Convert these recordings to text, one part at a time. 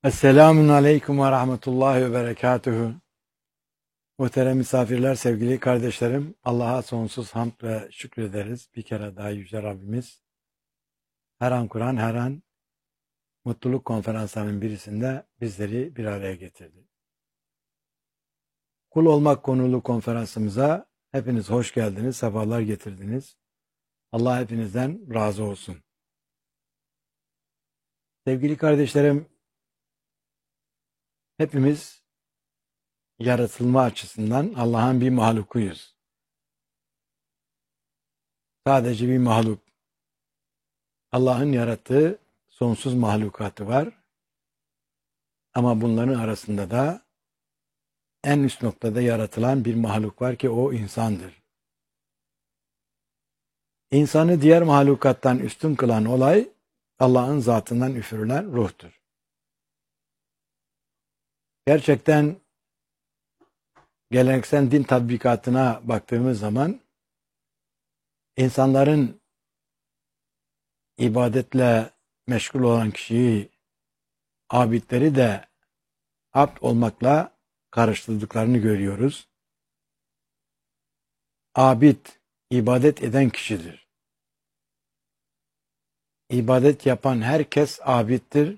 Esselamun Aleyküm ve Rahmetullahi ve Berekatuhu. Muhterem misafirler, sevgili kardeşlerim, Allah'a sonsuz hamd ve şükrederiz. Bir kere daha Yüce Rabbimiz her an Kur'an, her an mutluluk konferanslarının birisinde bizleri bir araya getirdi. Kul olmak konulu konferansımıza hepiniz hoş geldiniz, sefalar getirdiniz. Allah hepinizden razı olsun. Sevgili kardeşlerim, hepimiz yaratılma açısından Allah'ın bir mahlukuyuz. Sadece bir mahluk. Allah'ın yarattığı sonsuz mahlukatı var. Ama bunların arasında da en üst noktada yaratılan bir mahluk var ki o insandır. İnsanı diğer mahlukattan üstün kılan olay Allah'ın zatından üfürülen ruhtur. Gerçekten geleneksel din tatbikatına baktığımız zaman insanların ibadetle meşgul olan kişiyi, abidleri de abd olmakla karıştırdıklarını görüyoruz. Abid, ibadet eden kişidir. İbadet yapan herkes abiddir.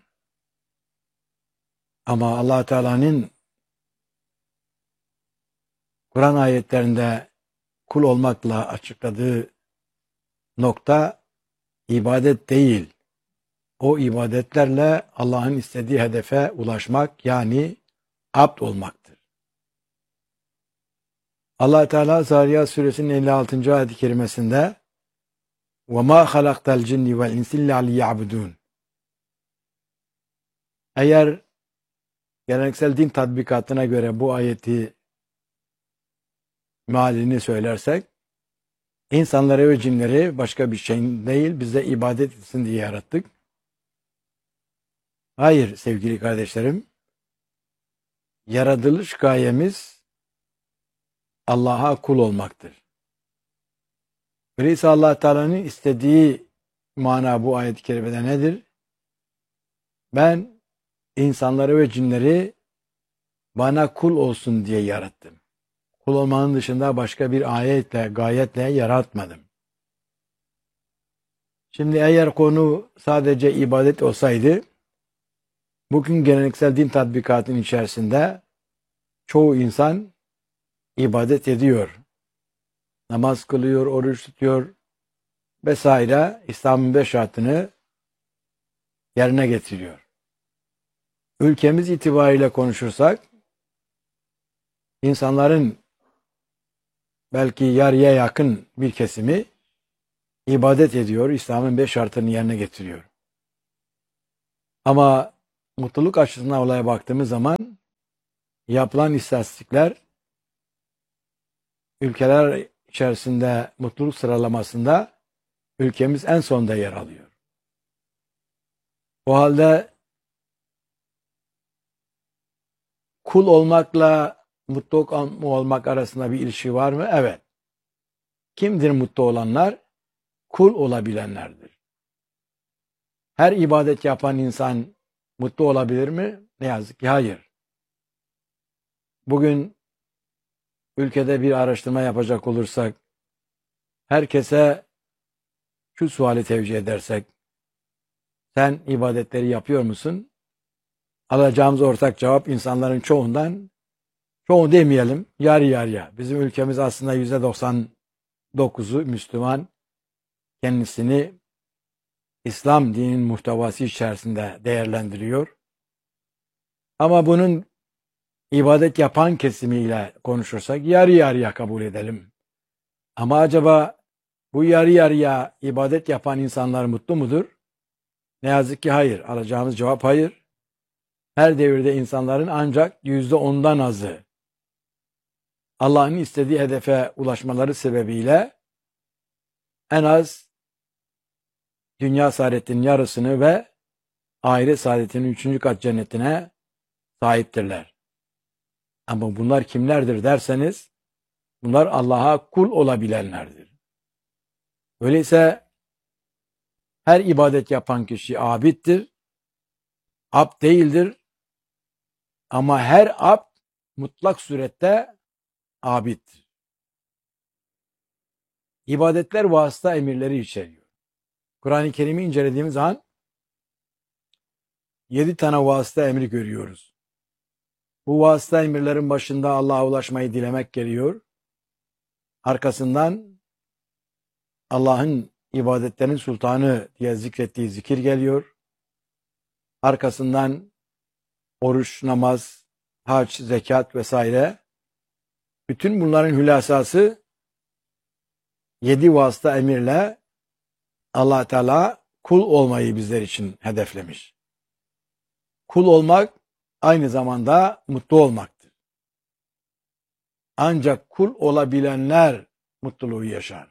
Ama Allah Teala'nın Kur'an ayetlerinde kul olmakla açıkladığı nokta ibadet değil. O ibadetlerle Allah'ın istediği hedefe ulaşmak, yani abd olmaktır. Allah Teala Zariyat suresinin 56. ayet-i kerimesinde وَمَا خَلَقْتَ الْجِنِّ وَالْاِنْسِ اِلَّا لِيَعْبُدُونَ Eğer geleneksel din tatbikatına göre bu ayeti mealini söylersek, insanları ve cinleri başka bir şey değil, bize ibadet etsin diye yarattık. Hayır sevgili kardeşlerim, yaratılış gayemiz Allah'a kul olmaktır. Öyleyse Allah Teala'nın istediği mana bu ayet-i kerimede nedir? Ben insanları ve cinleri bana kul olsun diye yarattım. Kul olmanın dışında başka bir ayetle, gayetle yaratmadım. Şimdi eğer konu sadece ibadet olsaydı, bugün geleneksel din tatbikatının içerisinde çoğu insan ibadet ediyor. Namaz kılıyor, oruç tutuyor vesaire, İslam'ın 5 şartını yerine getiriyor. Ülkemiz itibariyle konuşursak, insanların belki yarıya yakın bir kesimi ibadet ediyor, İslam'ın 5 şartını yerine getiriyor. Ama mutluluk açısından olaya baktığımız zaman yapılan istatistikler ülkeler içerisinde mutluluk sıralamasında ülkemiz en sonda yer alıyor. O halde kul olmakla mutlu olmak arasında bir ilişki var mı? Evet. Kimdir mutlu olanlar? Kul olabilenlerdir. Her ibadet yapan insan mutlu olabilir mi? Ne yazık ki hayır. Bugün ülkede bir araştırma yapacak olursak, herkese şu suali tevcih edersek, sen ibadetleri yapıyor musun? Alacağımız ortak cevap insanların çoğundan, çoğu demeyelim, yarı yarıya. Bizim ülkemiz aslında %99'u Müslüman, kendisini İslam dininin muhtevası içerisinde değerlendiriyor. Ama bunun ibadet yapan kesimiyle konuşursak yarı yarıya kabul edelim. Ama acaba bu yarı yarıya ibadet yapan insanlar mutlu mudur? Ne yazık ki hayır. Alacağımız cevap hayır. Her devirde insanların ancak %10'dan azı Allah'ın istediği hedefe ulaşmaları sebebiyle en az dünya saadetinin yarısını ve ahiret saadetinin 3. kat cennetine sahiptirler. Ama bunlar kimlerdir derseniz, bunlar Allah'a kul olabilenlerdir. Öyleyse her ibadet yapan kişi abiddir, abd değildir. Ama her abd mutlak surette abiddir. İbadetler vasıta emirleri içeriyor. Kur'an-ı Kerim'i incelediğimiz zaman 7 tane vasıta emri görüyoruz. Bu vasıta emirlerin başında Allah'a ulaşmayı dilemek geliyor. Arkasından Allah'ın ibadetlerin sultanı diye zikrettiği zikir geliyor. Arkasından oruç, namaz, hac, zekat vesaire. Bütün bunların hülasası 7 vasıta emirle Allah Teala kul olmayı bizler için hedeflemiş. Kul olmak aynı zamanda mutlu olmaktır. Ancak kul olabilenler mutluluğu yaşar.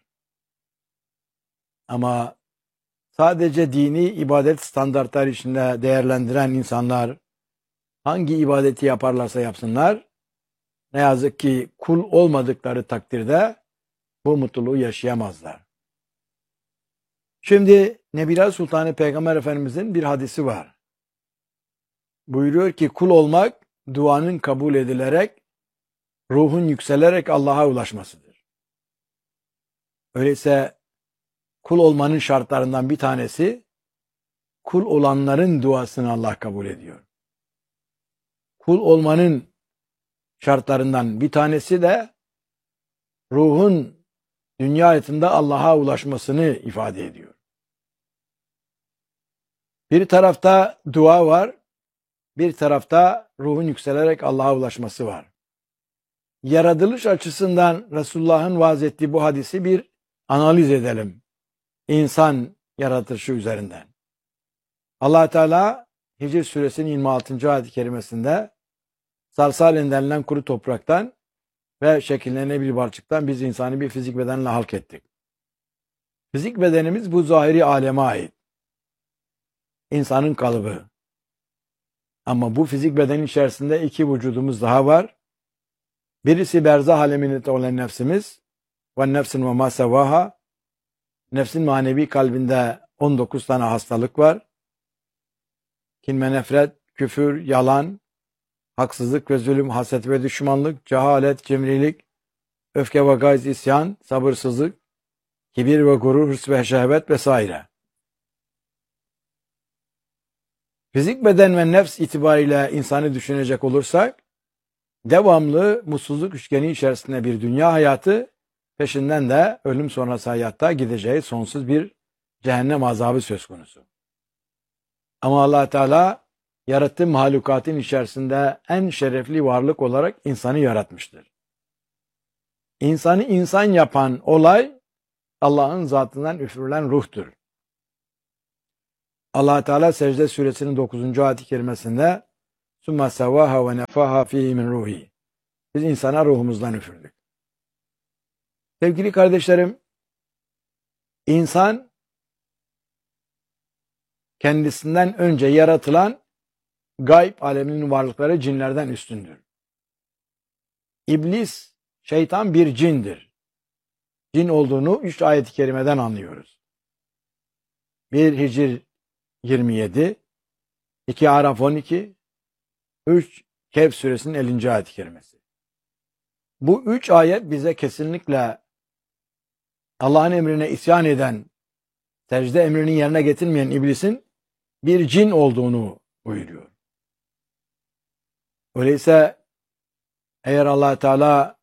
Ama sadece dini ibadet standartları içinde değerlendiren insanlar hangi ibadeti yaparlarsa yapsınlar, ne yazık ki kul olmadıkları takdirde bu mutluluğu yaşayamazlar. Şimdi Nebila Sultanı Peygamber Efendimizin bir hadisi var. Buyuruyor ki kul olmak duanın kabul edilerek, ruhun yükselerek Allah'a ulaşmasıdır. Öyleyse kul olmanın şartlarından bir tanesi, kul olanların duasını Allah kabul ediyor. Kul olmanın şartlarından bir tanesi de ruhun dünya hayatında Allah'a ulaşmasını ifade ediyor. Bir tarafta dua var, bir tarafta ruhun yükselerek Allah'a ulaşması var. Yaratılış açısından Resulullah'ın vaaz ettiği bu hadisi bir analiz edelim. İnsan yaratışı üzerinden. Allah Teala Hicr suresinin 26. ayet-i kerimesinde salsalen denilen kuru topraktan ve şekillenen bir balçıktan biz insanı bir fizik bedenle halk ettik. Fizik bedenimiz bu zahiri aleme ait. İnsanın kalıbı. Ama bu fizik bedenin içerisinde 2 vücudumuz daha var. Birisi berzah aleminde olan nefsimiz ve nefsin ve ma sevaha. Nefsin manevi kalbinde 19 tane hastalık var. Kin ve nefret, küfür, yalan, haksızlık ve zulüm, haset ve düşmanlık, cehalet, cimrilik, öfke ve gayz, isyan, sabırsızlık, kibir ve gurur, hırs ve şehvet vesaire. Fizik beden ve nefs itibariyle insanı düşünecek olursak, devamlı mutsuzluk üçgeni içerisinde bir dünya hayatı, peşinden de ölüm sonrası hayatta gideceği sonsuz bir cehennem azabı söz konusu. Ama Allah Teala yarattığı mahlukatın içerisinde en şerefli varlık olarak insanı yaratmıştır. İnsanı insan yapan olay Allah'ın zatından üfürülen ruhtur. Allah Teala Secde suresinin 9. ayet-i kerimesinde "Summa sevaha ve nefaha fihi min ruhi." Biz insana ruhumuzdan üfürdük. Sevgili kardeşlerim, insan kendisinden önce yaratılan gayb aleminin varlıkları cinlerden üstündür. İblis, şeytan bir cindir. Cin olduğunu 3 ayet-i kerimeden anlıyoruz. 1 Hicr 27, 2 Araf 12, 3 Kehf suresinin 50. ayet-i kerimesi. Bu 3 ayet bize kesinlikle Allah'ın emrine isyan eden, secde emrini yerine getirmeyen iblisin bir cin olduğunu buyuruyor. Öyleyse eğer Allah Teala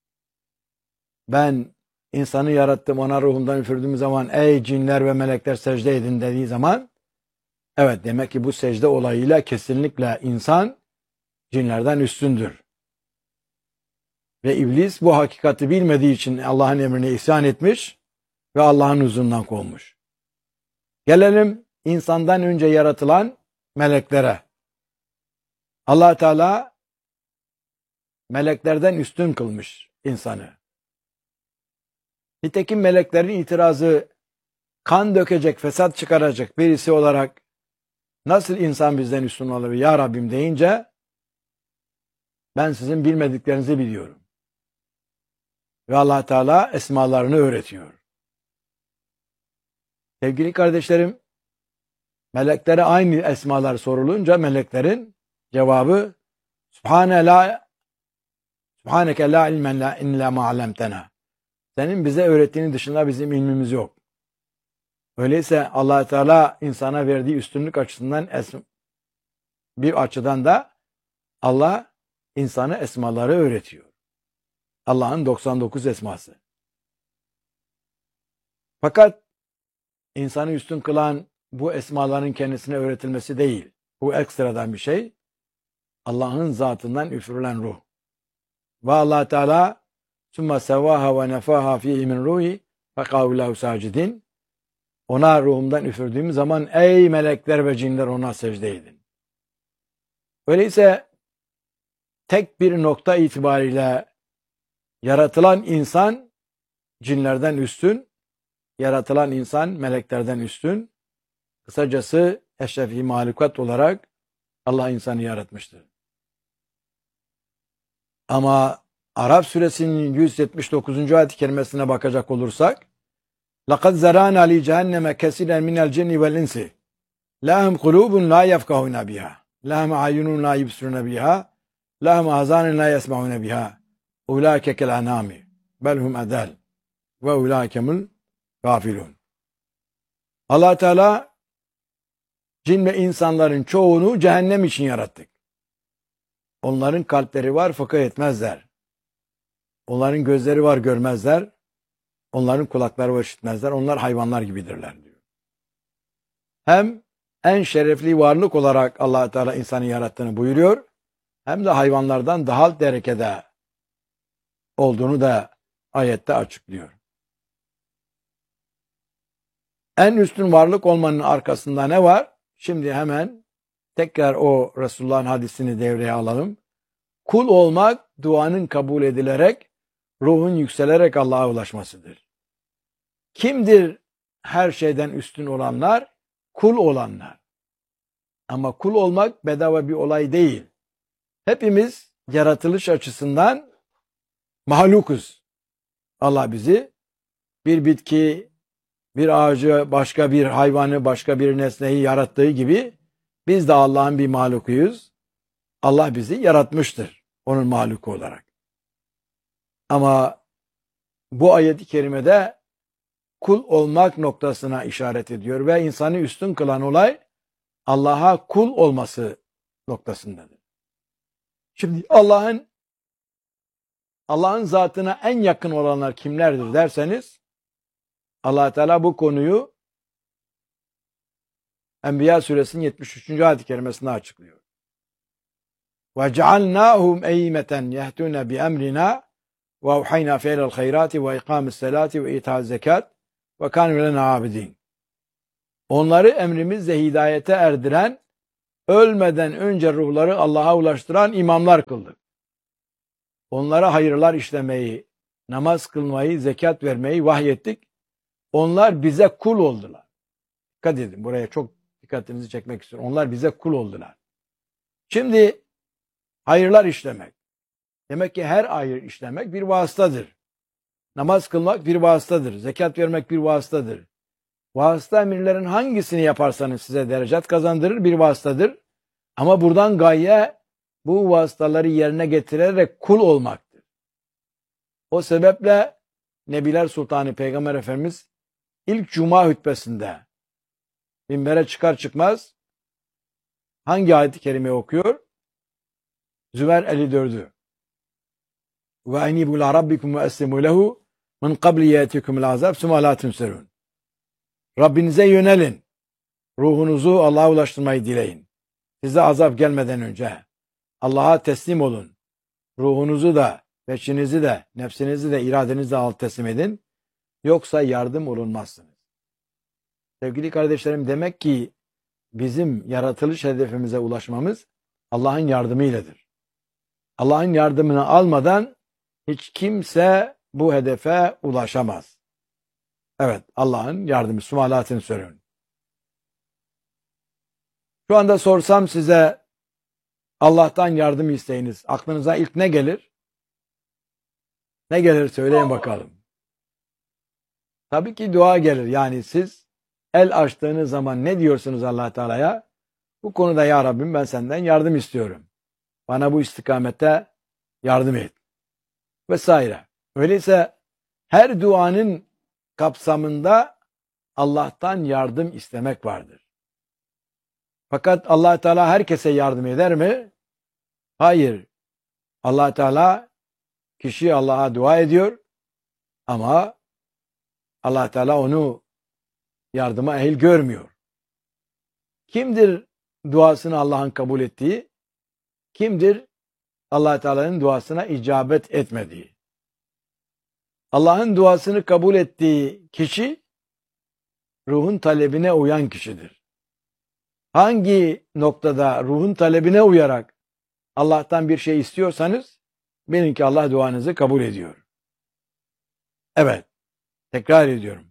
ben insanı yarattım, ona ruhumdan üfürdüğüm zaman ey cinler ve melekler secde edin dediği zaman evet, demek ki bu secde olayıyla kesinlikle insan cinlerden üstündür. Ve iblis bu hakikati bilmediği için Allah'ın emrine isyan etmiş ve Allah'ın huzurundan kovmuş. Gelelim insandan önce yaratılan meleklere. Allah Teala meleklerden üstün kılmış insanı. Nitekim meleklerin itirazı kan dökecek, fesat çıkaracak birisi olarak nasıl insan bizden üstün olabilir ya Rabbim deyince ben sizin bilmediklerinizi biliyorum. Ve Allah Teala esmalarını öğretiyor. Sevgili kardeşlerim, meleklere aynı esmalar sorulunca meleklerin cevabı Subhaneke la ilmen la illa ma allamtena. Senin bize öğrettiğinin dışında bizim ilmimiz yok. Öyleyse Allah Teala insana verdiği üstünlük açısından bir açıdan da Allah insana esmaları öğretiyor. Allah'ın 99 esması. Fakat insanı üstün kılan bu esmaların kendisine öğretilmesi değil. Bu ekstradan bir şey. Allah'ın zatından üfürülen ruh. Ve Allah Teala sümme sevvaha ve nefaha fihi min ruhi fekavlahu sacidin. Ona ruhumdan üfürdüğüm zaman ey melekler ve cinler ona secde edin. Öyleyse tek bir nokta itibariyle yaratılan insan cinlerden üstün, yaratılan insan meleklerden üstün. Kısacası eşrefi mahlukat olarak Allah insanı yaratmıştır. Ama Araf suresinin 179. ayet-i kerimesine bakacak olursak لَقَدْ زَرَانَا لِجَهَنَّمَ كَسِيرًا مِنَ الْجِنِّ وَالْاِنْسِ لَهُمْ قُلُوبٌ لَا يَفْقَهُونَ بِهَا لَهُمْ عَيُّنٌ لَا يُبْصِرُونَ بِهَا لَهُمْ آذَانٌ لَا يَسْمَعُونَ بِهَا اُولَٰئِكَ كَالْاَنْعَامِ بَلْ هُمْ اَضَلُّ وَاُولَٰئِكَ هُمُ الْغَافِلُونَ. Allah Teala cin ve insanların çoğunu cehennem için yarattık. Onların kalpleri var fakat etmezler. Onların gözleri var görmezler. Onların kulakları var işitmezler. Onlar hayvanlar gibidirler diyor. Hem en şerefli varlık olarak Allah Teala insanı yarattığını buyuruyor. Hem de hayvanlardan daha alt derecede olduğunu da ayette açıklıyor. En üstün varlık olmanın arkasında ne var? Şimdi hemen tekrar o Resulullah'ın hadisini devreye alalım. Kul olmak duanın kabul edilerek, ruhun yükselerek Allah'a ulaşmasıdır. Kimdir her şeyden üstün olanlar? Kul olanlar. Ama kul olmak bedava bir olay değil. Hepimiz yaratılış açısından mahlukuz. Allah bizi bir bitki, bir ağacı, başka bir hayvanı, başka bir nesneyi yarattığı gibi biz de Allah'ın bir mahlukuyuz. Allah bizi yaratmıştır onun mahluku olarak. Ama bu ayet-i kerimede kul olmak noktasına işaret ediyor ve insanı üstün kılan olay Allah'a kul olması noktasındadır. Şimdi Allah'ın zatına en yakın olanlar kimlerdir derseniz Allah Teala bu konuyu Enbiya suresinin 73. ayet-i kerimesinde açıklıyor. وَجَعَلْنَاهُمْ اَيْمَةً يَهْتُونَ بِأَمْرِنَا وَاَوْحَيْنَا فِعْلَ الْخَيْرَاتِ وَاِقَامِ السَّلَاةِ وَاِيْتَاءِ الزَّكَاةِ وَكَانُوا لَنَا عَابِدِينَ. Onları emrimizle hidayete erdiren, ölmeden önce ruhları Allah'a ulaştıran imamlar kıldık. Onlara hayırlar işlemeyi, namaz kılmayı, zekat vermeyi vahyettik. Onlar bize kul oldular. Dikkat edin, buraya çok dikkatinizi çekmek istiyorum. Onlar bize kul oldular. Şimdi hayırlar işlemek. Demek ki her hayır işlemek bir vasıtadır. Namaz kılmak bir vasıtadır. Zekat vermek bir vasıtadır. Vasıta emirlerin hangisini yaparsanız size derecat kazandırır bir vasıtadır. Ama buradan gaye bu vasıtaları yerine getirerek kul olmaktır. O sebeple Nebiler Sultanı Peygamber Efendimiz ilk Cuma hutbesinde minbere çıkar çıkmaz hangi ayet-i kerime okuyor? Zümer 54'ü. Ve enibu ila rabbikum ve eslimu lehu min qabli yatikumul azab summa la tunserun. Rabbinize yönelin. Ruhunuzu Allah'a ulaştırmayı dileyin. Size azap gelmeden önce Allah'a teslim olun. Ruhunuzu da, peşinizi de, nefsinizi de, iradenizi de alt teslim edin. Yoksa yardım olunmazsınız. Sevgili kardeşlerim, demek ki bizim yaratılış hedefimize ulaşmamız Allah'ın yardımıyladır. Allah'ın yardımını almadan hiç kimse bu hedefe ulaşamaz. Evet, Allah'ın yardımı. Sumalatını söylüyorum. Şu anda sorsam size Allah'tan yardım isteyiniz. Aklınıza ilk ne gelir? Ne gelir söyleyin bakalım. Tabii ki dua gelir. Yani siz el açtığınız zaman ne diyorsunuz Allah Teala'ya? Bu konuda ya Rabbim ben senden yardım istiyorum. bana bu istikamette yardım et vesaire. Öyleyse her duanın kapsamında Allah'tan yardım istemek vardır. Fakat Allah Teala herkese yardım eder mi? Hayır. Allah Teala kişi Allah'a dua ediyor ama Allah Teala onu yardıma ehil görmüyor. Kimdir duasını Allah'ın kabul ettiği? Kimdir Allah Teala'nın duasına icabet etmediği? Allah'ın duasını kabul ettiği kişi ruhun talebine uyan kişidir. Hangi noktada ruhun talebine uyarak Allah'tan bir şey istiyorsanız bilin ki Allah duanızı kabul ediyor. Evet, tekrar ediyorum.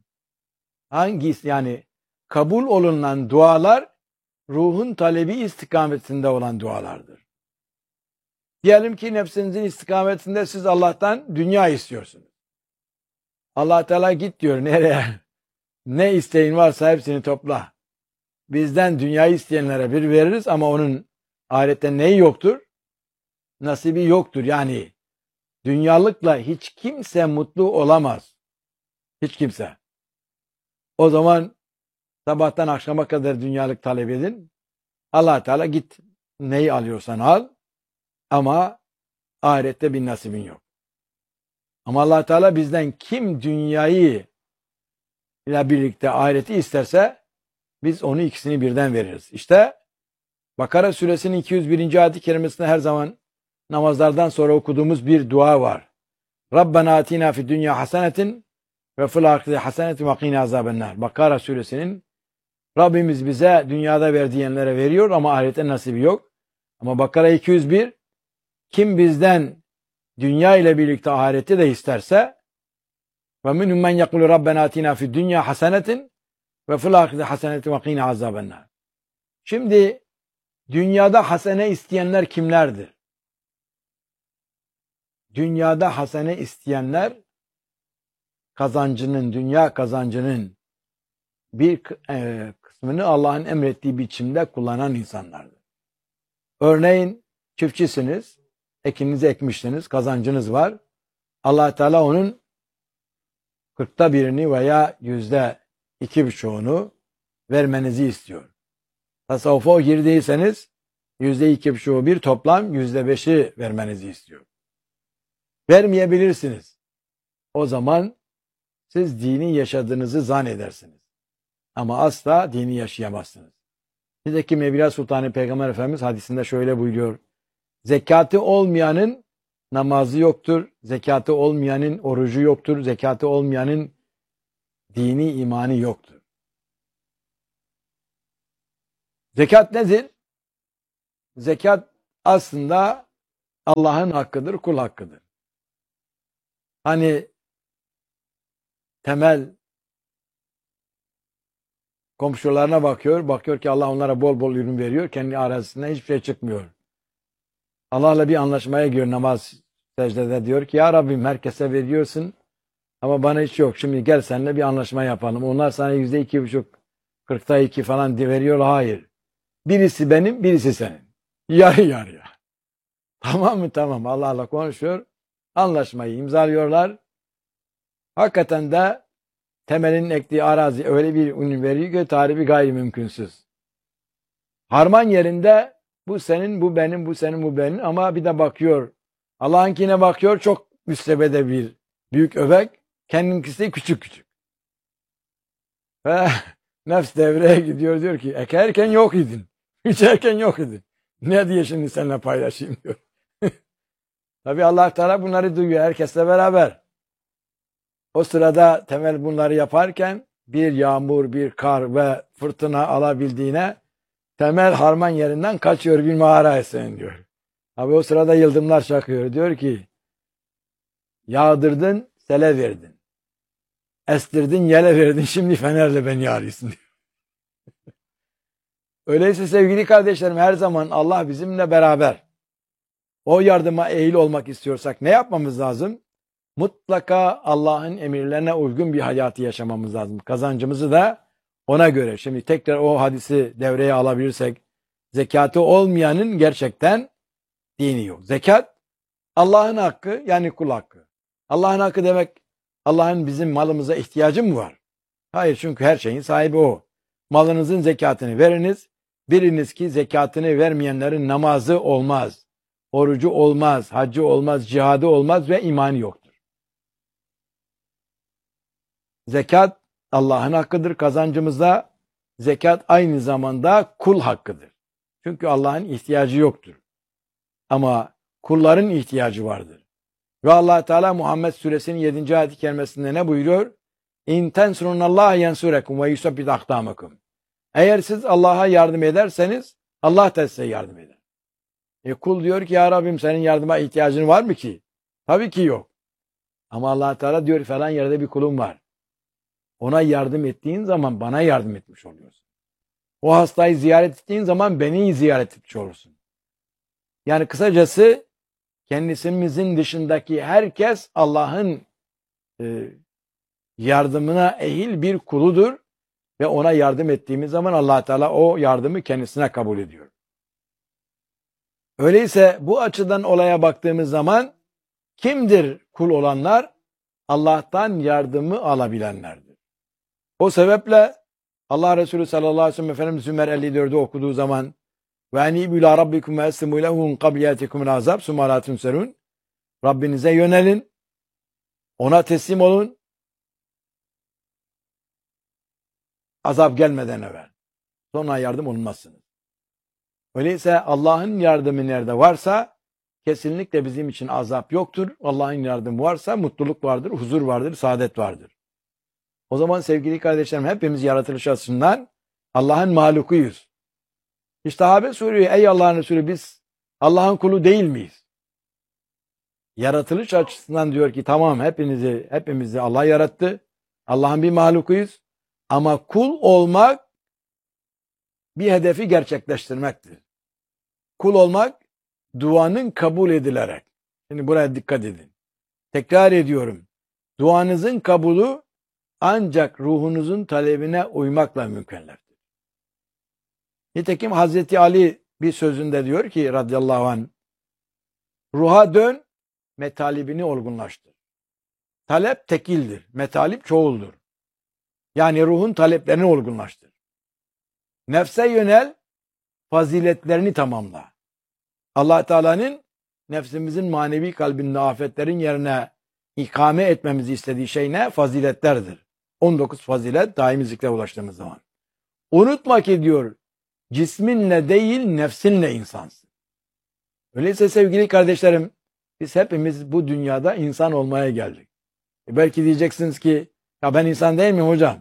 Yani kabul olunan dualar ruhun talebi istikametinde olan dualardır. Diyelim ki nefsinizin istikametinde siz Allah'tan dünya istiyorsunuz. Allah Teala git diyor nereye? Ne isteğin varsa hepsini topla. Bizden dünyayı isteyenlere bir veririz ama onun ahirette neyi yoktur? Nasibi yoktur. Yani dünyalıkla hiç kimse mutlu olamaz. Hiç kimse. O zaman sabahtan akşama kadar dünyalık talep edin. Allah Teala git neyi alıyorsan al ama ahirette bir nasibin yok. Ama Allah Teala bizden kim dünyayı ile birlikte ahireti isterse biz onu ikisini birden veririz. İşte Bakara suresinin 201. ayet-i kerimesinde her zaman namazlardan sonra okuduğumuz bir dua var. Rabbena atina fid dünya hasenetin ve fil ahireti hasenetin ve qina azabennar. Bakara suresinin Rabbimiz bize dünyada verdiğinlere veriyor ama ahirete nasibi yok. Ama Bakara 201 kim bizden dünya ile birlikte ahireti de isterse ve minhum men yekulu Rabbena atina fid dünya hasenetin ve fil ahireti hasenetin ve qina azabennar. Şimdi dünyada hasene isteyenler kimlerdir? Dünyada hasene isteyenler dünya kazancının bir kısmını Allah'ın emrettiği biçimde kullanan insanlardır. Örneğin çiftçisiniz, ekinizi ekmişsiniz, kazancınız var. Allah Teala onun 40'ta birini veya %2,5'unu vermenizi istiyor. Tasavvufa girdiyseniz %2,5'u bir toplam %5'i vermenizi istiyor. Vermeyebilirsiniz. O zaman siz dini yaşadığınızı zannedersiniz. Ama asla dini yaşayamazsınız. Nitekim Evliya Sultanı Peygamber Efendimiz hadisinde şöyle buyuruyor. Zekatı olmayanın namazı yoktur. Zekatı olmayanın orucu yoktur. Zekatı olmayanın dini imanı yoktur. Zekat nedir? Zekat aslında Allah'ın hakkıdır, kul hakkıdır. Hani Temel komşularına bakıyor ki Allah onlara bol bol ürün veriyor. Kendi arazisinden hiçbir şey çıkmıyor. Allah'la bir anlaşmaya giriyor namaz secdede diyor ki ya Rabbim herkese veriyorsun ama bana hiç yok. Şimdi gel seninle bir anlaşma yapalım. Onlar sana %2,5, 40'ta 2 falan veriyor. Hayır. Birisi benim, birisi senin. Yarı yarıya. Tamam mı? Tamam. Allah'la konuşuyor. Anlaşmayı imzalıyorlar. Hakikaten de Temel'in ektiği arazi öyle bir ürün veriyor ki tarifi gayrimümkünsüz. Harman yerinde bu senin, bu benim, bu senin, bu benim ama bir de bakıyor. Allah'ınkine bakıyor çok müstebede bir büyük öbek. Kendinkisi küçük küçük. Ve nefs devreye gidiyor diyor ki ekerken yok idin. İçerken yok idin. Ne diye şimdi seninle paylaşayım diyor. Tabi Allah Teala bunları duyuyor herkesle beraber. O sırada Temel bunları yaparken bir yağmur, bir kar ve fırtına alabildiğine Temel harman yerinden kaçıyor bir mağaraya sığınıyor. Abi o sırada yıldırımlar çakıyor. Diyor ki yağdırdın, sele verdin. Estirdin, yele verdin. Şimdi fenerle beni arıyorsun diyor. Öyleyse sevgili kardeşlerim her zaman Allah bizimle beraber. O yardıma ehil olmak istiyorsak ne yapmamız lazım? Mutlaka Allah'ın emirlerine uygun bir hayatı yaşamamız lazım. Kazancımızı da ona göre. Şimdi tekrar o hadisi devreye alabilirsek zekatı olmayanın gerçekten dini yok. Zekat Allah'ın hakkı, yani kul hakkı. Allah'ın hakkı demek Allah'ın bizim malımıza ihtiyacı mı var? Hayır, çünkü her şeyin sahibi o. Malınızın zekatını veriniz. Biliniz ki zekatını vermeyenlerin namazı olmaz, orucu olmaz, haccı olmaz, cihadı olmaz ve imanı yoktur. Zekat Allah'ın hakkıdır kazancımızda. Zekat aynı zamanda kul hakkıdır. Çünkü Allah'ın ihtiyacı yoktur. Ama kulların ihtiyacı vardır. Ve Allah Teala Muhammed Suresinin 7. ayet-i kerimesinde ne buyuruyor? İn tensurunallaha yensurekum ve yusabbit akdamakum. Eğer siz Allah'a yardım ederseniz Allah da size yardım eder. Kul diyor ki ya Rabbim senin yardıma ihtiyacın var mı ki? Tabii ki yok. Ama Allah Teala diyor falan yerde bir kulum var. Ona yardım ettiğin zaman bana yardım etmiş oluyorsun. O hastayı ziyaret ettiğin zaman beni ziyaret etmiş olursun. Yani kısacası kendisimizin dışındaki herkes Allah'ın yardımına ehil bir kuludur ve ona yardım ettiğimiz zaman Allah Teala o yardımı kendisine kabul ediyor. Öyleyse bu açıdan olaya baktığımız zaman kimdir kul olanlar? Allah'tan yardımı alabilenlerdir. O sebeple Allah Resulü sallallahu aleyhi ve sellem Efendimiz Zümer 54'ü okuduğu zaman ve enibu ila rabbikum ve eslimu lehum qabliyatikumul azab summa la tunserun. Rabbinize yönelin. Ona teslim olun. Azap gelmeden evvel. Sonra yardım olunmazsınız. Öyleyse Allah'ın yardımı nerede varsa kesinlikle bizim için azap yoktur. Allah'ın yardımı varsa mutluluk vardır, huzur vardır, saadet vardır. O zaman sevgili kardeşlerim hepimiz yaratılış açısından Allah'ın mahlukuyuz. İşte sahabe soruyor, ey Allah'ın Resulü biz Allah'ın kulu değil miyiz? Yaratılış açısından diyor ki tamam hepimizi Allah yarattı. Allah'ın bir mahlukuyuz. Ama kul olmak bir hedefi gerçekleştirmektir. Kul olmak duanın kabul edilerek. Şimdi buraya dikkat edin. Tekrar ediyorum. Duanızın kabulü ancak ruhunuzun talebine uymakla mükelleftir. Nitekim Hazreti Ali bir sözünde diyor ki radıyallahu anh, ruha dön, metalibini olgunlaştır. Talep tekildir, metalip çoğuldur. Yani ruhun taleplerini olgunlaştır. Nefse yönel, faziletlerini tamamla. Allah Teala'nın nefsimizin manevi kalbinde afetlerin yerine ikame etmemizi istediği şey ne? Faziletlerdir. 19 fazilet daimi zikre ulaştığımız zaman. Unutma ki diyor, cisminle değil nefsinle insansın. Öyleyse sevgili kardeşlerim, biz hepimiz bu dünyada insan olmaya geldik. Belki diyeceksiniz ki, ya ben insan değil miyim hocam?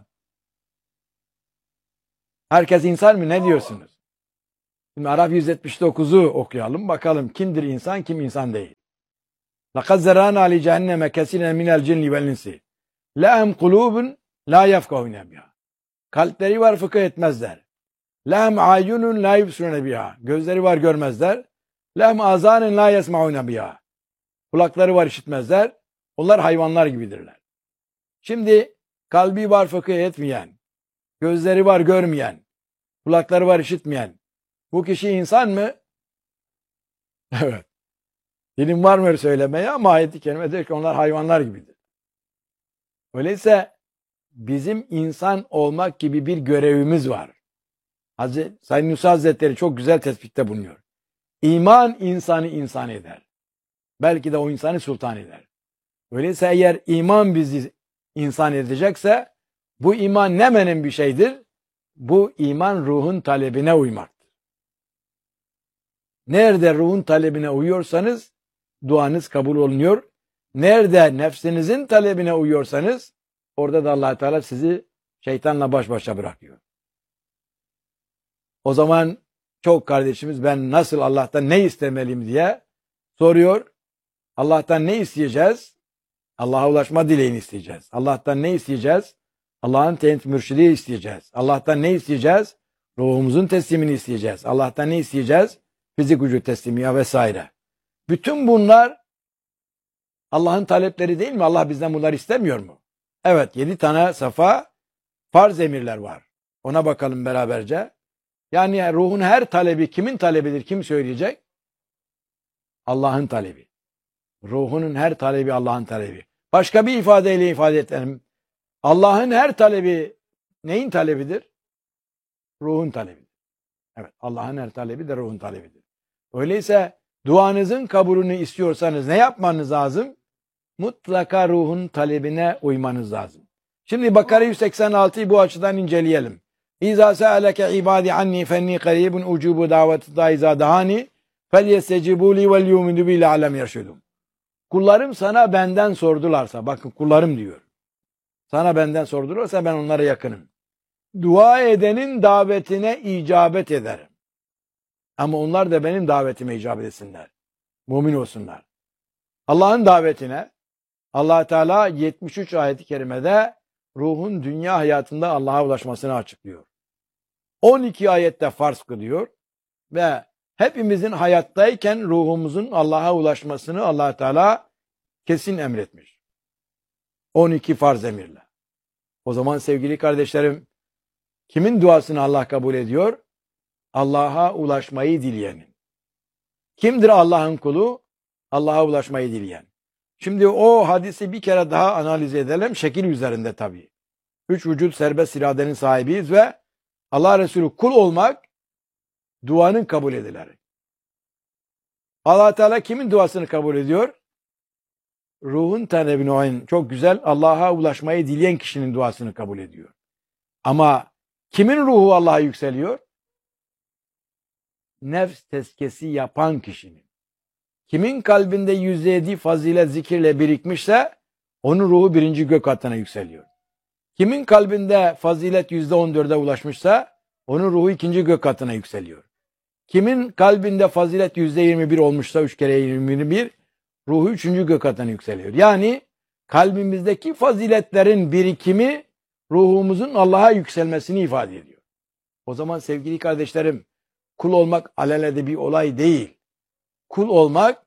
Herkes insan mı? Ne diyorsunuz? Şimdi Araf 179'u okuyalım. Bakalım kimdir insan, kim insan değil. لَقَدْ زَرَانَا لِجَهَنَّمَ كَسِيرًا مِنَ الْجِنِّ وَالْاِنْسِ لَهُمْ قُلُوبٌ لَا يَفْقَهُونَ بِهَا. Kalpleri var, fıkıh etmezler. لَهُمْ عَيُّنٌ لَا يُبْصِرُونَ بِهَا. Gözleri var, görmezler. لَهُمْ آذَانٌ لَا يَسْمَعُونَ بِهَا. Kulakları var, işitmezler. Onlar hayvanlar gibidirler. Şimdi kalbi var, fıkıh etmeyen, gözleri var, görmeyen, kulakları var, işitmeyen bu kişi insan mı? Evet. Dilim var mı söylemeye ama ayet-i kerime diyor ki onlar hayvanlar gibidir. Öyleyse bizim insan olmak gibi bir görevimiz var. Said Nursi Hazretleri çok güzel tespitte bulunuyor. İman insanı insan eder. Belki de o insanı sultan eder. Öyleyse eğer iman bizi insan edecekse bu iman ne menen bir şeydir? Bu iman ruhun talebine uymaktır. Nerede ruhun talebine uyuyorsanız duanız kabul olunuyor. Nerede nefsinizin talebine uyuyorsanız orada da Allah Teala sizi şeytanla baş başa bırakıyor. O zaman çok kardeşimiz ben nasıl Allah'tan ne istemeliyim diye soruyor. Allah'tan ne isteyeceğiz? Allah'a ulaşma dileğini isteyeceğiz. Allah'tan ne isteyeceğiz? Allah'ın teyit mürşidi isteyeceğiz. Allah'tan ne isteyeceğiz? Ruhumuzun teslimini isteyeceğiz. Allah'tan ne isteyeceğiz? Fizik gücü teslimiye vesaire. Bütün bunlar Allah'ın talepleri değil mi? Allah bizden bunları istemiyor mu? Evet, 7 tane safa farz emirler var. Ona bakalım beraberce. Yani ruhun her talebi kimin talebidir? Kim söyleyecek? Allah'ın talebi. Ruhunun her talebi Allah'ın talebi. Başka bir ifadeyle ifade edelim. Allah'ın her talebi neyin talebidir? Ruhun talebidir. Evet, Allah'ın her talebi de ruhun talebidir. Öyleyse duanızın kabulünü istiyorsanız ne yapmanız lazım? Mutlaka ruhun talebine uymanız lazım. Şimdi Bakara 186'yı bu açıdan inceleyelim. İza sa'aleke ibadi anni fenni qaribun ucubu daveti da iza dahani felyestecibu li vel yu'minu bi la'allem yerşudun. Kullarım sana benden sordularsa, bakın kullarım diyor. Sana benden sordularsa ben onlara yakınım. Dua edenin davetine icabet ederim. Ama onlar da benim davetime icabet etsinler. Mümin olsunlar. Allah'ın davetine Allah Teala 73 ayet-i kerimede ruhun dünya hayatında Allah'a ulaşmasını açıklıyor. 12 ayette farz kılıyor ve hepimizin hayattayken ruhumuzun Allah'a ulaşmasını Allah Teala kesin emretmiş. 12 farz emirle. O zaman sevgili kardeşlerim, kimin duasını Allah kabul ediyor? Allah'a ulaşmayı dileyenin. Kimdir Allah'ın kulu? Allah'a ulaşmayı dileyen. Şimdi o hadisi bir kere daha analiz edelim. Şekil üzerinde tabii. 3 vücut serbest iradenin sahibiyiz ve Allah Resulü kul olmak duanın kabul edilir. Allah Teala kimin duasını kabul ediyor? Ruhun talebini oyn. Çok güzel. Allah'a ulaşmayı dileyen kişinin duasını kabul ediyor. Ama kimin ruhu Allah'a yükseliyor? Nefs tezkiyesi yapan kişinin. Kimin kalbinde %7 fazilet zikirle birikmişse onun ruhu 1. gök katına yükseliyor. Kimin kalbinde fazilet %14'e ulaşmışsa onun ruhu 2. gök katına yükseliyor. Kimin kalbinde fazilet %21 olmuşsa 3 kere 21 ruhu 3. gök katına yükseliyor. Yani kalbimizdeki faziletlerin birikimi ruhumuzun Allah'a yükselmesini ifade ediyor. O zaman sevgili kardeşlerim, kul olmak alelade bir olay değil. Kul olmak,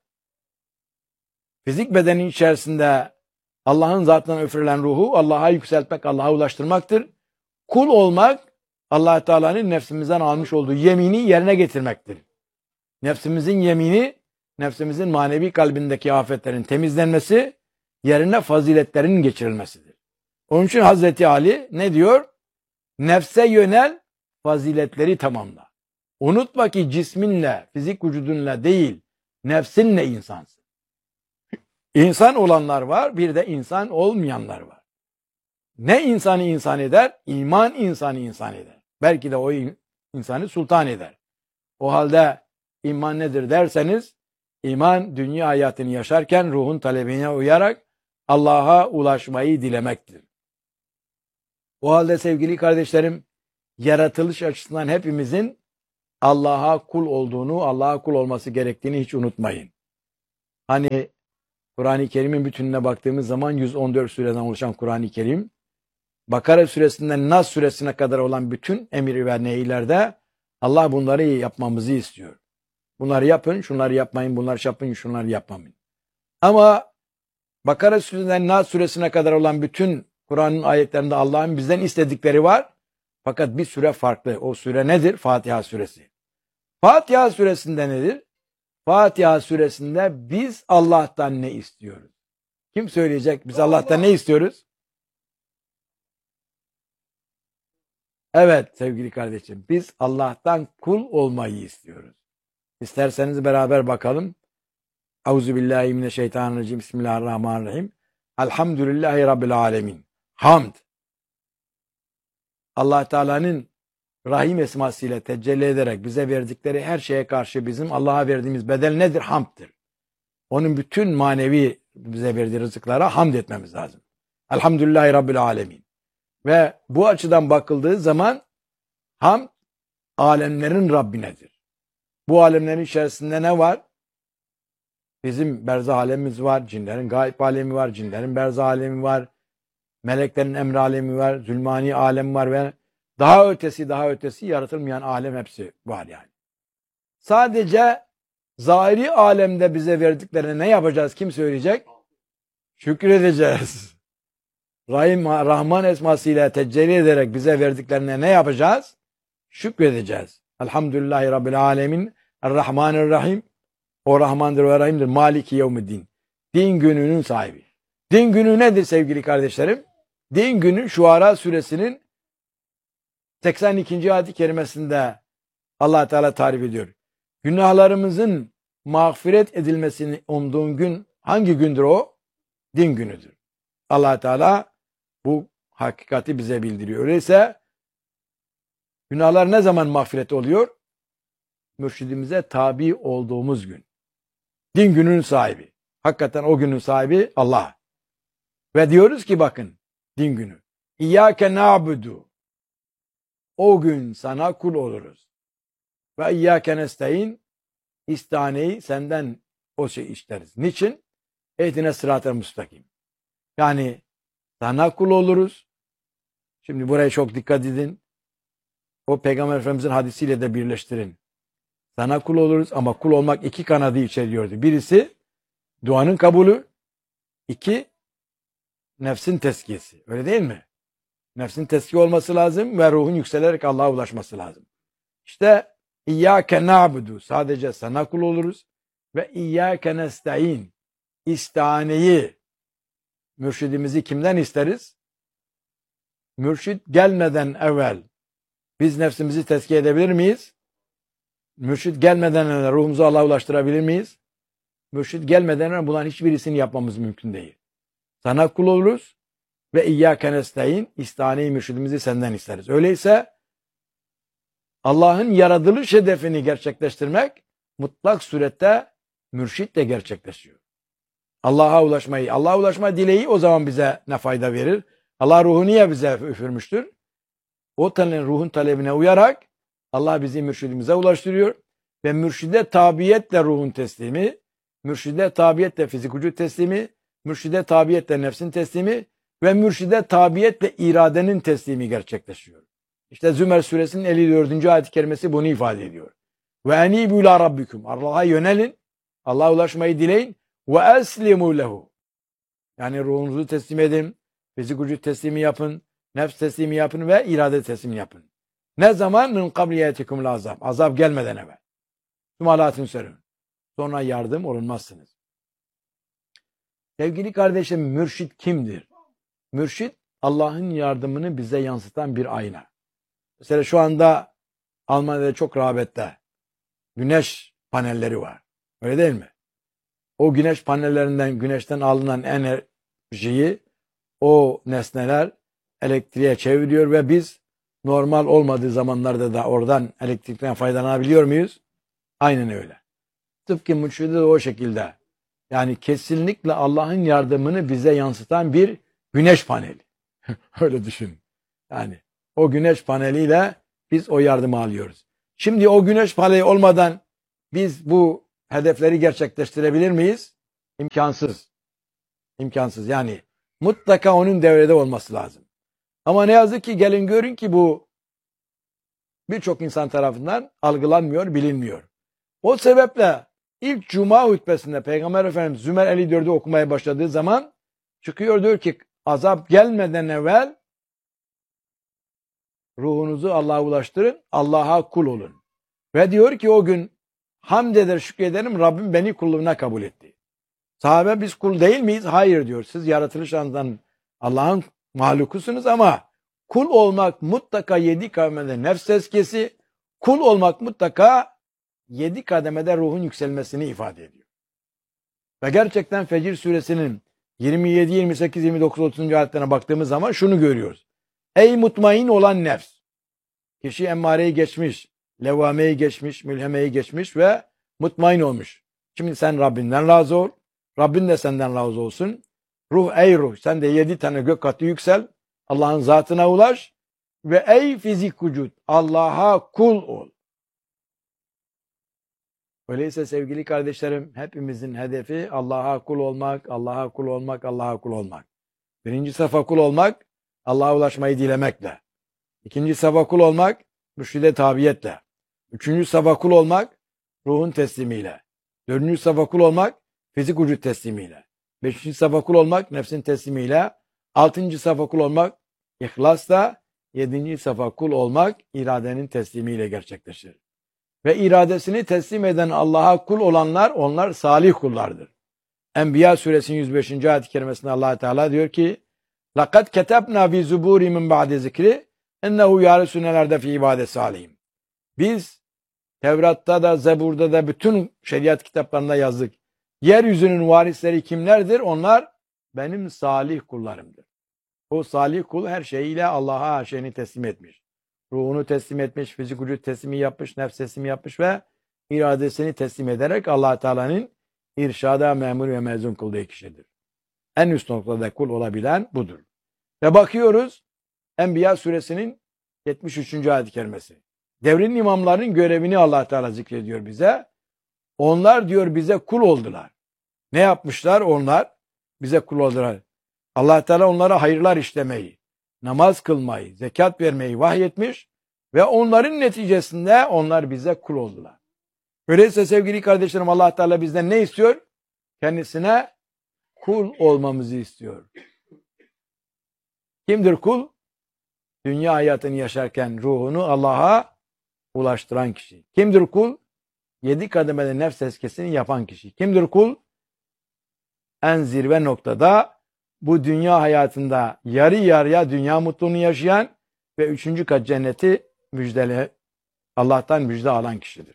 fizik bedenin içerisinde Allah'ın zatından üfürülen ruhu Allah'a yükseltmek, Allah'a ulaştırmaktır. Kul olmak, Allah Teala'nın nefsimizden almış olduğu yemini yerine getirmektir. Nefsimizin yemini, nefsimizin manevi kalbindeki afetlerin temizlenmesi, yerine faziletlerin geçirilmesidir. Onun için Hazreti Ali ne diyor? Nefse yönel, faziletleri tamamla. Unutma ki cisminle, fizik vücudunla değil, nefsinle insansın. İnsan olanlar var, bir de insan olmayanlar var. Ne insanı insan eder? İman insanı insan eder. Belki de o insanı sultan eder. O halde iman nedir derseniz, iman dünya hayatını yaşarken ruhun talebine uyarak Allah'a ulaşmayı dilemektir. O halde sevgili kardeşlerim, yaratılış açısından hepimizin Allah'a kul olduğunu, Allah'a kul olması gerektiğini hiç unutmayın. Hani Kur'an-ı Kerim'in bütününe baktığımız zaman 114 sureden oluşan Kur'an-ı Kerim, Bakara suresinden Nas suresine kadar olan bütün emir ve neylerde Allah bunları yapmamızı istiyor. Bunları yapın, şunları yapmayın, bunları yapın, şunları yapmayın. Ama Bakara suresinden Nas suresine kadar olan bütün Kur'an'ın ayetlerinde Allah'ın bizden istedikleri var. Fakat bir süre farklı. O süre nedir? Fatiha suresi. Fatiha suresinde nedir? Fatiha suresinde biz Allah'tan ne istiyoruz? Kim söyleyecek? Biz Allah'tan ne istiyoruz? Evet sevgili kardeşim, biz Allah'tan kul olmayı istiyoruz. İsterseniz beraber bakalım. Euzubillahimineşşeytanirracim. Bismillahirrahmanirrahim. Elhamdülillahi Rabbil alemin. Hamd. Allah Teala'nın Rahim esmasıyla tecelli ederek bize verdikleri her şeye karşı bizim Allah'a verdiğimiz bedel nedir? Hamd'dir. Onun bütün manevi bize verdiği rızıklara hamd etmemiz lazım. Elhamdülillahi Rabbil alemin. Ve bu açıdan bakıldığı zaman hamd alemlerin Rabbinedir. Bu alemlerin içerisinde ne var? Bizim berzah alemimiz var, cinlerin gayb alemi var, cinlerin berzah alemi var, meleklerin emri alemi var, zulmani alem var ve daha ötesi yaratılmayan alem hepsi var yani. Sadece zahiri alemde bize verdiklerini ne yapacağız? Kim söyleyecek? Şükredeceğiz. Rahman esmasıyla tecelli ederek bize verdiklerine ne yapacağız? Şükredeceğiz. Elhamdülillahi Rabbil alemin. Errahmanirrahim. O Rahmandır ve Rahim'dir. Maliki yevmiddin. Din gününün sahibi. Din günü nedir sevgili kardeşlerim? Din günü Şuara suresinin 82. ayet-i kerimesinde Allah Teala tarif ediyor. Günahlarımızın mağfiret edilmesini umduğun gün hangi gündür o? Din günüdür. Allah Teala bu hakikati bize bildiriyor. Öyleyse günahlar ne zaman mağfiret oluyor? Mürşidimize tabi olduğumuz gün. Din gününün sahibi. Hakikaten o günün sahibi Allah. Ve diyoruz ki bakın din günü. İyyâke na'budu. O gün sana kul oluruz. Ve iyyâke nestaîn. İstihaneyi senden o şey isteriz. Niçin? Ehdine sırat-ı müstakim. Yani sana kul oluruz. Şimdi buraya çok dikkat edin. O Peygamber Efendimizin hadisiyle de birleştirin. Sana kul oluruz ama kul olmak iki kanadı içeriyordu. Birisi duanın kabulü. İki nefsin tezkiyesi. Öyle değil mi? Nefsin tezkiye olması lazım ve ruhun yükselerek Allah'a ulaşması lazım. İşte İyyâke na'budu. Sadece sana kul oluruz. Ve İyyâke nestaîn. İstihaneyi, mürşidimizi kimden isteriz? Mürşid gelmeden evvel biz nefsimizi tezkiye edebilir miyiz? Mürşid gelmeden evvel ruhumuzu Allah'a ulaştırabilir miyiz? Mürşid gelmeden evvel bunların hiçbirisini yapmamız mümkün değil. Sana kul oluruz ve İyyâke nestaîn. İstihaneyi, mürşidimizi senden isteriz. Öyleyse Allah'ın yaratılış hedefini gerçekleştirmek mutlak surette mürşitle gerçekleşiyor. Allah'a ulaşma dileği o zaman bize ne fayda verir? Allah ruhu niye bize üfürmüştür? O ruhun talebine uyarak Allah bizi mürşidimize ulaştırıyor ve mürşide tabiyetle ruhun teslimi, mürşide tabiyetle fizik vücut teslimi, mürşide tabiyetle nefsin teslimi ve mürşide tabiyetle iradenin teslimi gerçekleşiyor. İşte Zümer suresinin 54. ayet-i kerimesi bunu ifade ediyor. Ve enîbû ilâ rabbikum. Allah'a yönelin, Allah'a ulaşmayı dileyin ve eslimû lehu. Yani ruhunuzu teslim edin, fizik vücut teslimi yapın, nefs teslimi yapın ve irade teslimi yapın. Ne zaman? Min kabliyetikum azab. Azap gelmeden evvel. Tümalatın sörün. Sonra yardım olunmazsınız. Sevgili kardeşim, mürşid kimdir? Mürşid Allah'ın yardımını bize yansıtan bir ayna. Mesela şu anda Almanya'da çok rağbette güneş panelleri var. Öyle değil mi? O güneş panellerinden, güneşten alınan enerjiyi o nesneler elektriğe çeviriyor ve biz normal olmadığı zamanlarda da oradan elektrikten faydalanabiliyor muyuz? Aynen öyle. Tıpkı mürşide de o şekilde. Yani kesinlikle Allah'ın yardımını bize yansıtan bir güneş paneli. Öyle düşün. Yani o güneş paneliyle biz o yardımı alıyoruz. Şimdi o güneş paneli olmadan biz bu hedefleri gerçekleştirebilir miyiz? İmkansız. İmkansız. Yani mutlaka onun devrede olması lazım. Ama ne yazık ki gelin görün ki bu birçok insan tarafından algılanmıyor, bilinmiyor. O sebeple ilk Cuma hutbesinde Peygamber Efendimiz Zümer 54'ü okumaya başladığı zaman çıkıyor diyor ki azap gelmeden evvel ruhunuzu Allah'a ulaştırın, Allah'a kul olun. Ve diyor ki o gün hamd eder, şükrederim Rabbim beni kulluğuna kabul etti. Sahabe biz kul değil miyiz? Hayır diyor. Siz yaratılış anından Allah'ın mahlukusunuz ama kul olmak mutlaka 7 kademede nefs tezkiyesi, kul olmak mutlaka 7 kademede ruhun yükselmesini ifade ediyor. Ve gerçekten Fecir suresinin 27, 28, 29, 30. ayetlerine baktığımız zaman şunu görüyoruz. Ey mutmain olan nefs! Kişi emmareyi geçmiş, levvameyi geçmiş, mülhemeyi geçmiş ve mutmain olmuş. Şimdi sen Rabbinden razı ol. Rabbin de senden razı olsun. Ruh ey ruh sen de 7 tane gök katı yüksel. Allah'ın zatına ulaş. Ve ey fizik vücut Allah'a kul ol. Öyleyse sevgili kardeşlerim hepimizin hedefi Allah'a kul olmak, Allah'a kul olmak, Allah'a kul olmak. Birinci safa kul olmak, Allah'a ulaşmayı dilemekle. İkinci safa kul olmak, mürşide tabiyetle. Üçüncü safa kul olmak, ruhun teslimiyle. Dördüncü safa kul olmak, fizik vücut teslimiyle. Beşinci safa kul olmak, nefsin teslimiyle. Altıncı safa kul olmak, ihlasla. Yedinci safa kul olmak, iradenin teslimiyle gerçekleşir. ve iradesini teslim eden Allah'a kul olanlar, onlar salih kullardır. Enbiya suresinin 105. ayet-i kerimesinde Allah Teala diyor ki: "Laqad ketabna fi zuburi min ba'di zikri ennehu yarisunelerde fi ibadet salihim." Biz Tevrat'ta da, Zebur'da da, bütün şeriat kitaplarında yazdık. Yeryüzünün varisleri kimlerdir? Onlar benim salih kullarımdır. O salih kul her şeyiyle Allah'a her şeyini teslim etmiş. Ruhunu teslim etmiş, fizik vücut teslimi yapmış, nefs teslimi yapmış ve iradesini teslim ederek Allah Teala'nın irşada memur ve mezun kıldığı kişidir. En üst noktada kul olabilen budur. Ve bakıyoruz Enbiya suresinin 73. ayet-i kerimesi. Devrin imamlarının görevini Allah Teala zikrediyor bize. Onlar diyor bize kul oldular. Ne yapmışlar onlar? Bize kul oldular. Allah Teala onlara hayırlar işlemeyi, namaz kılmayı, zekat vermeyi vahyetmiş ve onların neticesinde onlar bize kul oldular. Öyleyse sevgili kardeşlerim, Allah Teala bizden ne istiyor? Kendisine kul olmamızı istiyor. Kimdir kul? Dünya hayatını yaşarken ruhunu Allah'a ulaştıran kişi. Kimdir kul? 7 kademede nefs tezkiyesini yapan kişi. Kimdir kul? En zirve noktada bu dünya hayatında yarı yarıya dünya mutluluğunu yaşayan ve 3. kat cenneti müjdeli, Allah'tan müjde alan kişidir.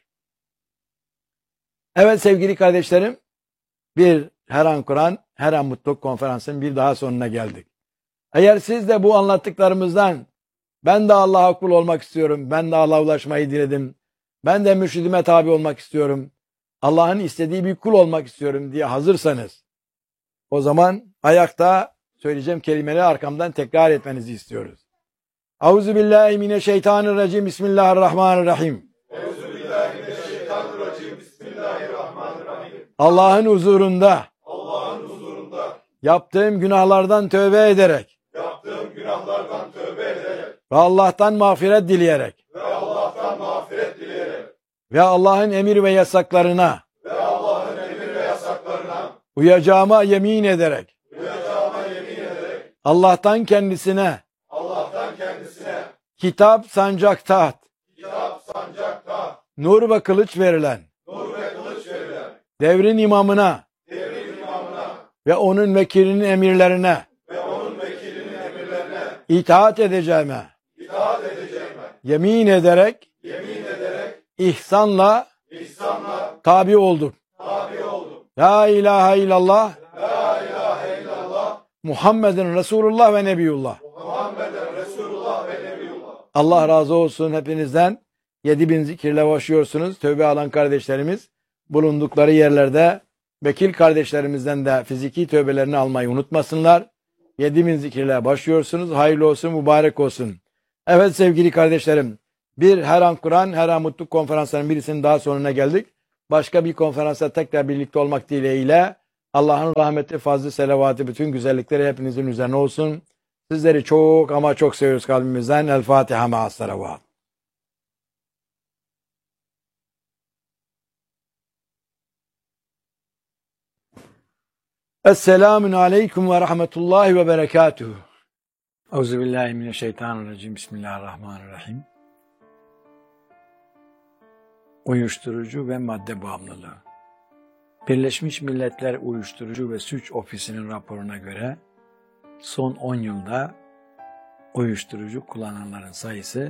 Evet sevgili kardeşlerim, bir Her An Kur'an, Her An Mutluluk konferansının bir daha sonuna geldik. Eğer siz de bu anlattıklarımızdan ben de Allah'a kul olmak istiyorum, ben de Allah'a ulaşmayı diledim, ben de mürşidime tabi olmak istiyorum, Allah'ın istediği bir kul olmak istiyorum diye hazırsanız, o zaman ayakta söyleyeceğim kelimeleri arkamdan tekrar etmenizi istiyoruz. Euzubillahimineşşeytanirracim. Bismillahirrahmanirrahim. Euzubillahimineşşeytanirracim. Bismillahirrahmanirrahim. Allah'ın huzurunda Allah'ın yaptığım günahlardan tövbe ederek ve Allah'tan mağfiret dileyerek ve Allah'ın emir ve yasaklarına uyacağıma yemin ederek Allah'tan kendisine kitap, sancak, taht, nur ve kılıç verilen devrin imamına ve onun vekilinin emirlerine itaat edeceğime yemin ederek ihsanla tabi oldum. La ilahe illallah Muhammeden Resulullah ve Nebiyullah. Allah razı olsun hepinizden. 7000 zikirle başlıyorsunuz. Tövbe alan kardeşlerimiz bulundukları yerlerde vekil kardeşlerimizden de fiziki tövbelerini almayı unutmasınlar. 7000 zikirle başlıyorsunuz. Hayırlı olsun, mübarek olsun. Evet sevgili kardeşlerim, bir Her An Kur'an, Her An Mutluluk konferanslarının birisinin daha sonuna geldik. Başka bir konferansta tekrar birlikte olmak dileğiyle Allah'ın rahmeti, fazlı, selavatı, bütün güzellikleri hepinizin üzerine olsun. Sizleri çok ama çok seviyoruz kalbimizden. El Fatiha ma'as salavat. Esselamun aleyküm ve rahmetullahi ve berekatuhu. Euzubillahimineşşeytanirracim. Bismillahirrahmanirrahim. Uyuşturucu ve madde bağımlılığı. Birleşmiş Milletler Uyuşturucu ve Suç Ofisi'nin raporuna göre son 10 yılda uyuşturucu kullananların sayısı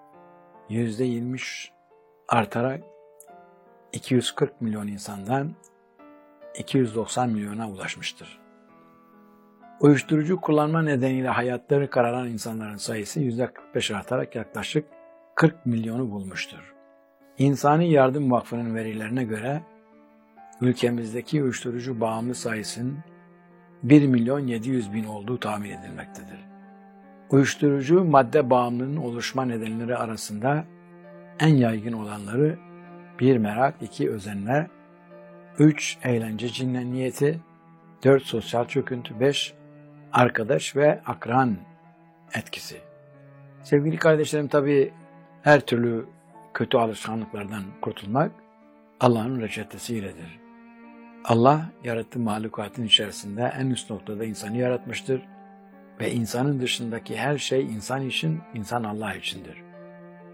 %20 artarak 240 milyon insandan 290 milyona ulaşmıştır. Uyuşturucu kullanma nedeniyle hayatları kararan insanların sayısı %45 artarak yaklaşık 40 milyonu bulmuştur. İnsani Yardım Vakfı'nın verilerine göre ülkemizdeki uyuşturucu bağımlı sayısının 1.700.000 olduğu tahmin edilmektedir. Uyuşturucu madde bağımlılığının oluşma nedenleri arasında en yaygın olanları 1. Merak, 2. Özenme, 3. Eğlence cinniyeti, 4. Sosyal çöküntü, 5. Arkadaş ve akran etkisi. Sevgili kardeşlerim, tabii her türlü kötü alışkanlıklardan kurtulmak Allah'ın reçetesiyledir. Allah yarattığı mahlukatın içerisinde en üst noktada insanı yaratmıştır ve insanın dışındaki her şey insan için, insan Allah içindir.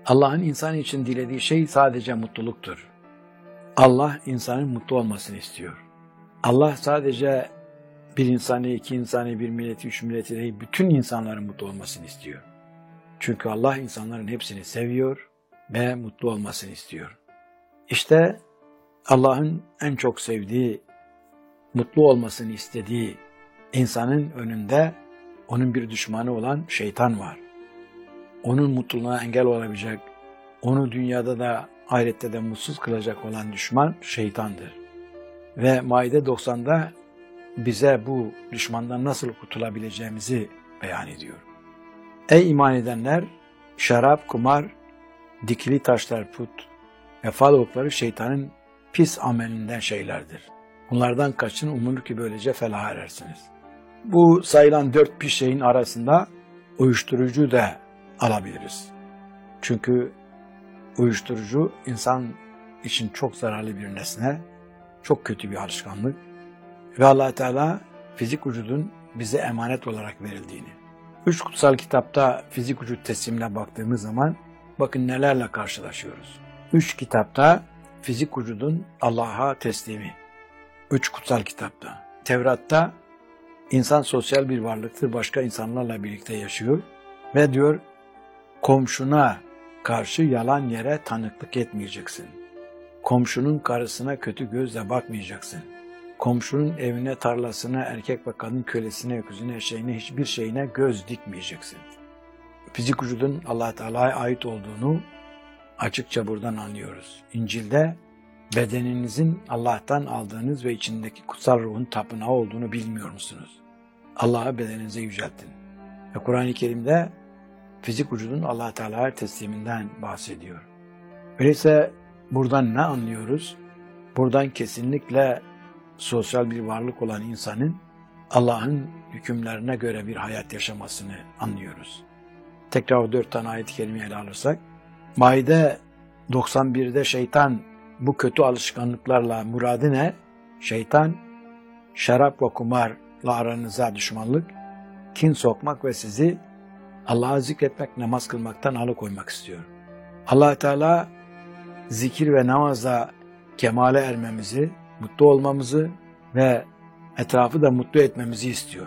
Allah'ın insan için dilediği şey sadece mutluluktur. Allah insanın mutlu olmasını istiyor. Allah sadece bir insanı, iki insanı, bir milleti, üç milleti değil, bütün insanların mutlu olmasını istiyor. Çünkü Allah insanların hepsini seviyor ve mutlu olmasını istiyor. İşte Allah'ın en çok sevdiği, mutlu olmasını istediği insanın önünde onun bir düşmanı olan şeytan var. Onun mutluluğuna engel olabilecek, onu dünyada da ahirette de mutsuz kılacak olan düşman şeytandır. Ve Maide 90'da bize bu düşmandan nasıl kurtulabileceğimizi beyan ediyor. Ey iman edenler! Şarap, kumar, dikili taşlar, put ve fal okları şeytanın pis amelinden şeylerdir. Bunlardan kaçın, umulur ki böylece felaha erersiniz. Bu sayılan 4 pis şeyin arasında uyuşturucu da alabiliriz. Çünkü uyuşturucu insan için çok zararlı bir nesne, çok kötü bir alışkanlık. Ve Allah Teala fizik vücudun bize emanet olarak verildiğini. 3 kutsal kitapta fizik vücut teslimine baktığımız zaman bakın nelerle karşılaşıyoruz. 3 kitapta fizik vücudun Allah'a teslimi. 3 kutsal kitapta. Tevrat'ta insan sosyal bir varlıktır, başka insanlarla birlikte yaşıyor ve diyor komşuna karşı yalan yere tanıklık etmeyeceksin. Komşunun karısına kötü gözle bakmayacaksın. Komşunun evine, tarlasına, erkek ve kadın kölesine, öküzüne, eşeğine, hiçbir şeyine göz dikmeyeceksin. Fizik vücudun Allah Teala'ya ait olduğunu açıkça buradan anlıyoruz. İncil'de bedeninizin Allah'tan aldığınız ve içindeki kutsal ruhun tapınağı olduğunu bilmiyor musunuz? Allah'a bedeninize yüceltin. Ve Kur'an-ı Kerim'de fizik vücudun Allah Teala'ya tesliminden bahsediyor. Öyleyse buradan ne anlıyoruz? Buradan kesinlikle sosyal bir varlık olan insanın Allah'ın hükümlerine göre bir hayat yaşamasını anlıyoruz. Tekrar o 4 tane ayet-i kerimeyi ele alırsak, Maide 91'de şeytan bu kötü alışkanlıklarla muradı ne? Şeytan, şarap ve kumarla aranıza düşmanlık, kin sokmak ve sizi Allah'a zikretmek, namaz kılmaktan alıkoymak istiyor. Allah Teala zikir ve namazla kemale ermemizi, mutlu olmamızı ve etrafı da mutlu etmemizi istiyor.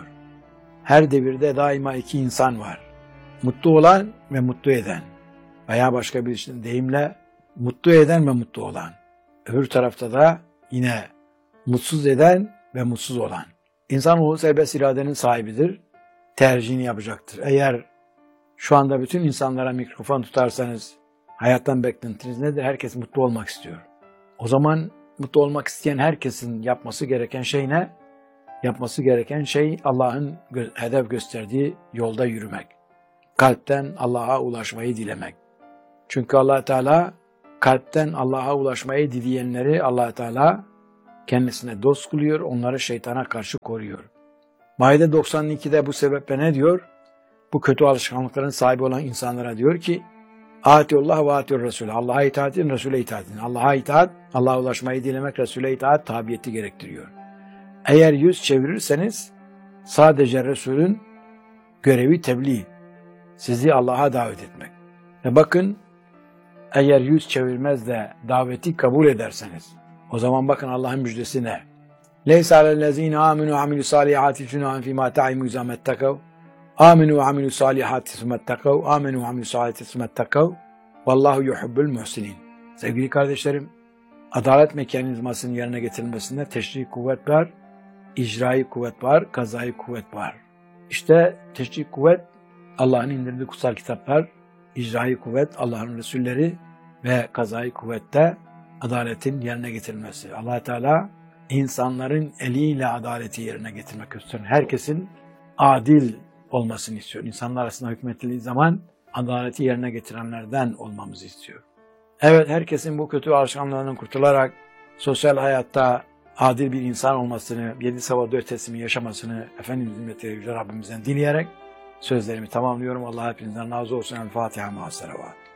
Her devirde daima 2 insan var. Mutlu olan ve mutlu eden. Veya başka bir deyimle mutlu eden ve mutlu olan. Öbür tarafta da yine mutsuz eden ve mutsuz olan. İnsanoğlu serbest iradenin sahibidir. Tercihini yapacaktır. Eğer şu anda bütün insanlara mikrofon tutarsanız hayattan beklentiniz nedir? Herkes mutlu olmak istiyor. O zaman mutlu olmak isteyen herkesin yapması gereken şey ne? Yapması gereken şey Allah'ın hedef gösterdiği yolda yürümek. Kalpten Allah'a ulaşmayı dilemek. Çünkü Allah Teala kalpten Allah'a ulaşmayı dileyenleri Allah Teala kendisine dost kılıyor, onları şeytana karşı koruyor. Maide 92'de bu sebeple ne diyor? Bu kötü alışkanlıkların sahibi olan insanlara diyor ki Atiullah ve atiur Resulü. Allah'a itaat edin, Resul'e itaat edin. Allah'a itaat, Allah'a ulaşmayı dilemek, Resul'e itaat tabiyeti gerektiriyor. Eğer yüz çevirirseniz sadece Resul'ün görevi tebliğ, sizi Allah'a davet etmek. Ve bakın eğer yüz çevirmez de daveti kabul ederseniz o zaman bakın Allah'ın müjdesi ne? Leysa alellezine aminu ve amilü salihati cunahun fîmâ ta'imu izâmettekav. Aminu ve amilü salihati summettekav. Aminu ve amilü salihati summettekav. Vallahu yuhibbul muhsinin. Sevgili kardeşlerim, adalet mekanizmasının yerine getirilmesinde teşri kuvvet var, icrai kuvvet var, kazai kuvvet var. İşte teşri kuvvet Allah'ın indirdiği kutsal kitaplar, icrai kuvvet Allah'ın Resulleri ve kazai kuvvette adaletin yerine getirilmesi. Allah Teala insanların eliyle adaleti yerine getirmek istiyor. Herkesin adil olmasını istiyor. İnsanlar arasında hükmettiği zaman adaleti yerine getirenlerden olmamızı istiyor. Evet, herkesin bu kötü alışkanlığından kurtularak sosyal hayatta adil bir insan olmasını, 7 sabah 4 teslimi yaşamasını Efendimiz'in ve Yüce Rabbimizden dileyerek sözlerimi tamamlıyorum. Allah hepinizden razı olsun. El Fatiha ma'as salavat.